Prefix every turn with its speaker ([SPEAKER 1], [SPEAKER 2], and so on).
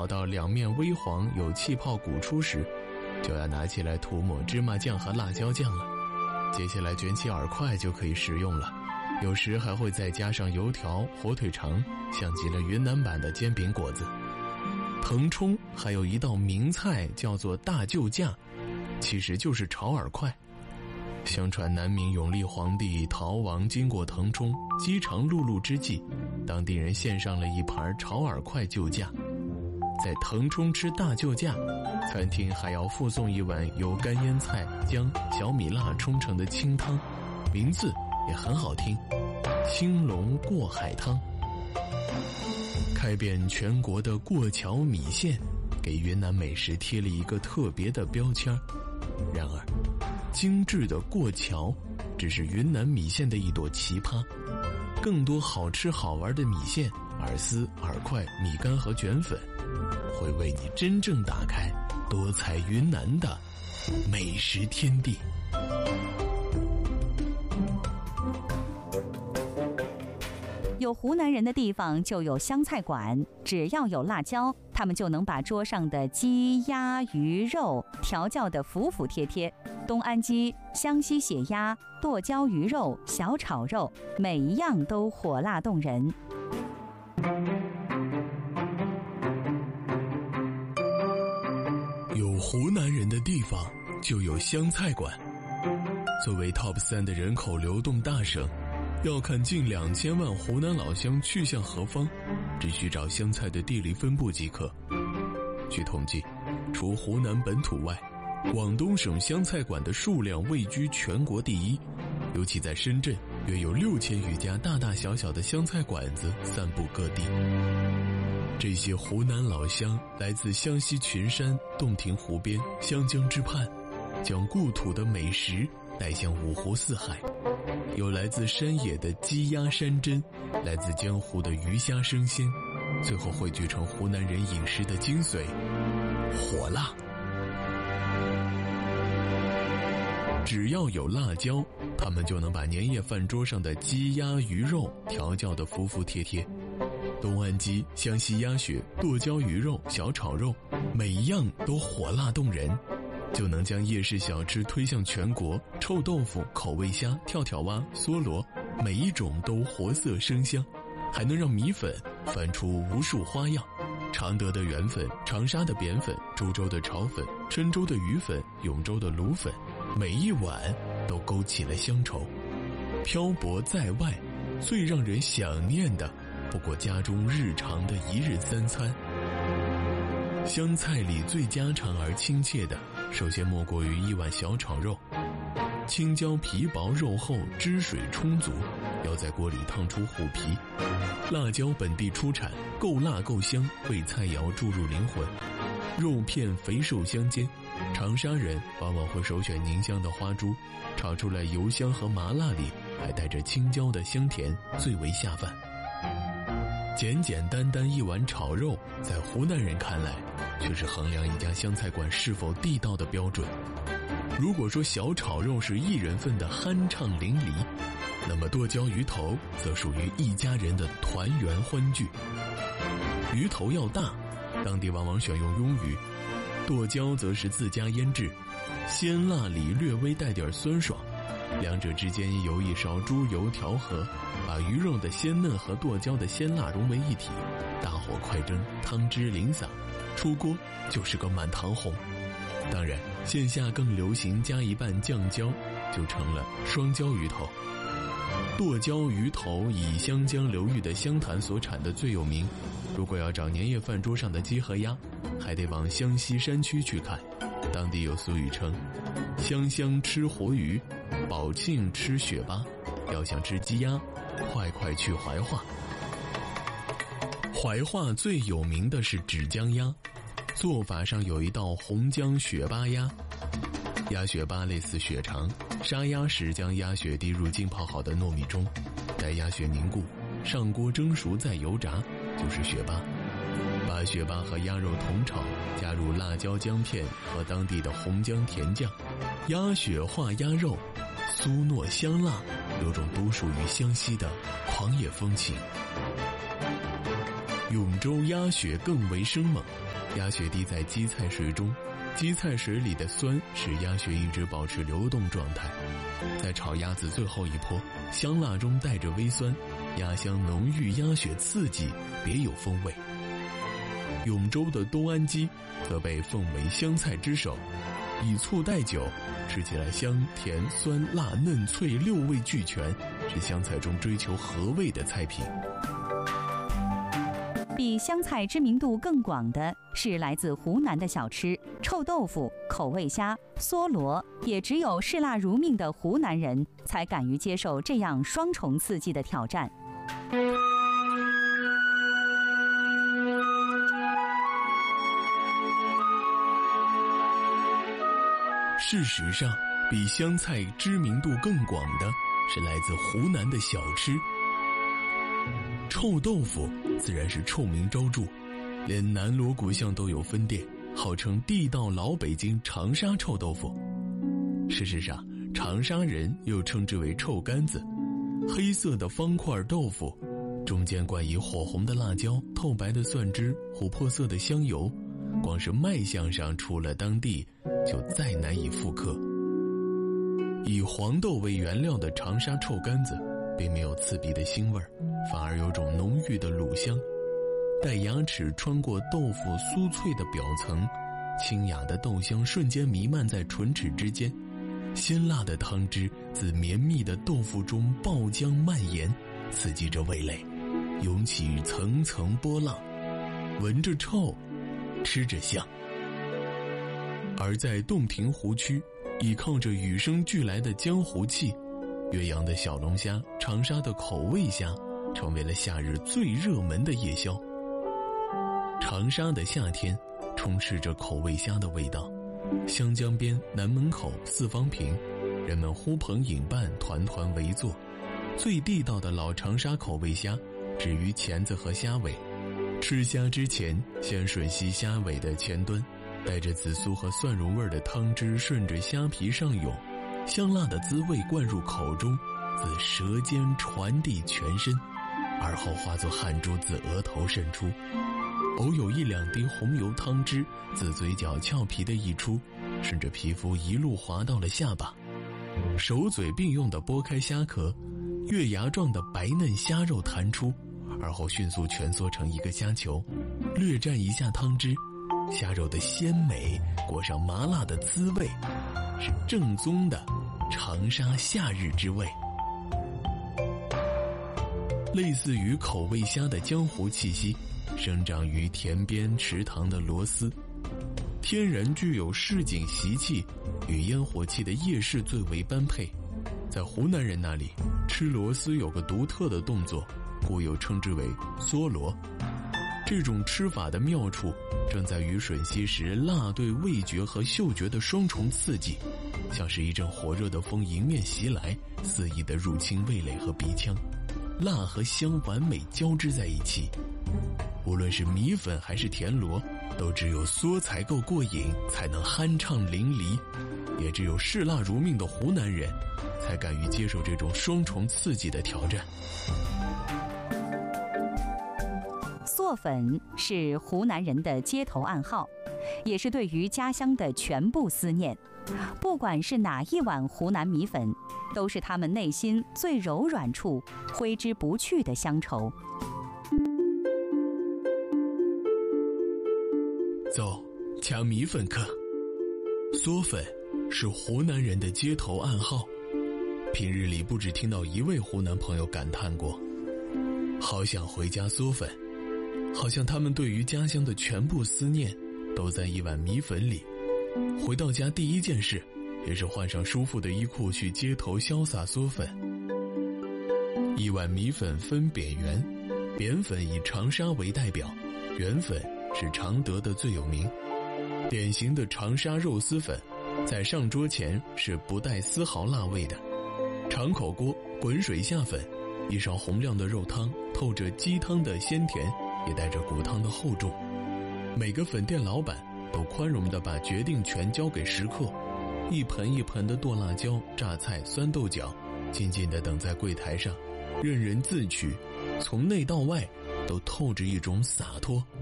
[SPEAKER 1] 烤到两面微黄有气泡鼓出时，就要拿起来涂抹芝麻酱和辣椒酱了。接下来卷起饵块就可以食用了，有时还会再加上油条、火腿肠，像极了云南版的煎饼果子。腾冲还有一道名菜叫做大救驾，其实就是炒饵块。相传南明永历皇帝逃亡经过腾冲，饥肠辘辘之际，当地人献上了一盘炒饵块救驾。在腾冲吃大救驾，餐厅还要附送一碗由干腌菜、姜、小米辣冲成的清汤，名字也很好听，青龙过海汤。开遍全国的过桥米线给云南美食贴了一个特别的标签。然而精致的过桥只是云南米线的一朵奇葩，更多好吃好玩的米线、饵丝、饵块、米干和卷粉会为你真正打开多彩云南的美食天地。
[SPEAKER 2] 有湖南人的地方就有湘菜馆，只要有辣椒，他们就能把桌上的鸡、鸭、鱼肉调教得服服帖帖。东安鸡、湘西血鸭、剁椒鱼肉、小炒肉，每一样都火辣动人。
[SPEAKER 1] 有湖南人的地方就有湘菜馆。作为 TOP 3的人口流动大省，要看近2000万湖南老乡去向何方，只需找湘菜的地理分布即可。据统计，除湖南本土外，广东省湘菜馆的数量位居全国第一，尤其在深圳，约有6000余家大大小小的湘菜馆子散布各地。这些湖南老乡来自湘西群山、洞庭湖边、湘江之畔，将故土的美食带向五湖四海。有来自山野的鸡鸭山珍，来自江湖的鱼虾生鲜，最后汇聚成湖南人饮食的精髓——火辣。只要有辣椒，他们就能把年夜饭桌上的鸡鸭鱼肉调教得服服帖帖。东安鸡、湘西鸭血、剁椒鱼肉、小炒肉，每一样都火辣动人，就能将夜市小吃推向全国。臭豆腐、口味虾、跳跳蛙、梭罗，每一种都活色生香，还能让米粉翻出无数花样。常德的圆粉、长沙的扁粉、株洲的炒粉、郴州的鱼粉、永州的卤粉，每一碗都勾起了乡愁。漂泊在外，最让人想念的不过家中日常的一日三餐。湘菜里最家常而亲切的，首先莫过于一碗小炒肉。青椒皮薄肉厚，汁水充足，要在锅里烫出虎皮。辣椒本地出产，够辣够香，为菜肴注入灵魂。肉片肥瘦相间，长沙人往往会首选宁乡的花猪，炒出来油香和麻辣里还带着青椒的香甜，最为下饭。简简单单一碗炒肉，在湖南人看来却是衡量一家湘菜馆是否地道的标准。如果说小炒肉是一人份的酣畅淋漓，那么剁椒鱼头则属于一家人的团圆欢聚。鱼头要大，当地往往选用鳙鱼；剁椒则是自家腌制，鲜辣里略微带点酸爽，两者之间由一勺猪油调和，把鱼肉的鲜嫩和剁椒的鲜辣融为一体，大火快蒸，汤汁淋洒，出锅就是个满堂红。当然，线下更流行加一半酱椒，就成了双椒鱼头。剁椒鱼头以湘江流域的湘潭所产的最有名，如果要找年夜饭桌上的鸡和鸭，还得往湘西山区去看。当地有俗语称，湘乡吃活鱼，宝庆吃雪巴，要想吃鸡鸭，快快去怀化。怀化最有名的是纸浆鸭，做法上有一道红姜雪巴鸭。鸭血巴类似血肠，杀鸭时将鸭血滴入浸泡好的糯米中，待鸭血凝固，上锅蒸熟再油炸，就是血巴。把血巴和鸭肉同炒，加入辣椒姜片和当地的红姜甜酱，鸭血化鸭肉，酥糯香辣，有种独属于湘西的狂野风情。 永州鸭血更为生猛，鸭血滴在荠菜水中，荠菜水里的酸使鸭血一直保持流动状态。在炒鸭子最后一泼，香辣中带着微酸，鸭香浓郁，鸭血刺激，别有风味。永州的东安鸡则被奉为湘菜之首，以醋代酒，吃起来香甜酸辣嫩脆6味俱全，是湘菜中追求和味的菜品。
[SPEAKER 2] 比湘菜知名度更广的是来自湖南的小吃臭豆腐、口味虾、梭罗，也只有嗜辣如命的湖南人才敢于接受这样双重刺激的挑战。
[SPEAKER 1] 事实上，比湘菜知名度更广的是来自湖南的小吃。臭豆腐自然是臭名昭著，连南锣鼓巷都有分店，号称地道老北京长沙臭豆腐。事实上，长沙人又称之为臭干子，黑色的方块豆腐，中间灌以火红的辣椒、透白的蒜汁、琥珀色的香油，光是卖相上出了当地就再难以复刻。以黄豆为原料的长沙臭干子并没有刺鼻的腥味，反而有种浓郁的卤香，待牙齿穿过豆腐酥脆的表层，清雅的豆香瞬间弥漫在唇齿之间，鲜辣的汤汁自绵密的豆腐中爆浆蔓延，刺激着味蕾，涌起层层波浪，闻着臭，吃着香。而在洞庭湖区，依靠着与生俱来的江湖气，岳阳的小龙虾、长沙的口味虾成为了夏日最热门的夜宵。长沙的夏天充斥着口味虾的味道，湘江边、南门口、四方坪，人们呼朋引伴，团团围坐。最地道的老长沙口味虾止于钳子和虾尾，吃虾之前先吮吸虾尾的前端，带着紫苏和蒜蓉味的汤汁顺着虾皮上涌，香辣的滋味灌入口中，自舌尖传递全身，而后化作汗珠自额头渗出，偶有1、2滴红油汤汁自嘴角俏皮的溢出，顺着皮肤一路滑到了下巴。手嘴并用地剥开虾壳，月牙状的白嫩虾肉弹出，而后迅速蜷缩成一个虾球，略蘸一下汤汁，虾肉的鲜美裹上麻辣的滋味，是正宗的长沙夏日之味。类似于口味虾的江湖气息，生长于田边池塘的螺丝，天然具有市井习气与烟火气的夜市最为般配。在湖南人那里，吃螺丝有个独特的动作，故又称之为梭罗。这种吃法的妙处正在于吮吸时辣对味觉和嗅觉的双重刺激，像是一阵火热的风迎面袭来，肆意地入侵味蕾和鼻腔，辣和香完美交织在一起。无论是米粉还是田螺，都只有嗦才够过瘾，才能酣畅淋漓，也只有嗜辣如命的湖南人才敢于接受这种双重刺激的挑战。
[SPEAKER 2] 嗦粉是湖南人的街头暗号，也是对于家乡的全部思念。不管是哪一碗湖南米粉，都是他们内心最柔软处挥之不去的乡愁。
[SPEAKER 1] 走，抢米粉课。嗦粉是湖南人的街头暗号，平日里不只听到一位湖南朋友感叹过，好想回家嗦粉，好像他们对于家乡的全部思念都在一碗米粉里。回到家第一件事也是换上舒服的衣裤去街头潇洒嗦粉。一碗米粉分扁圆，扁粉以长沙为代表，圆粉是常德的最有名。典型的长沙肉丝粉在上桌前是不带丝毫辣味的，长口锅滚水下粉，一勺红亮的肉汤透着鸡汤的鲜甜，也带着骨汤的厚重。每个粉店老板都宽容地把决定权交给食客，一盆一盆的剁辣椒、榨菜、酸豆角，静静地等在柜台上，任人自取，从内到外都透着一种洒脱。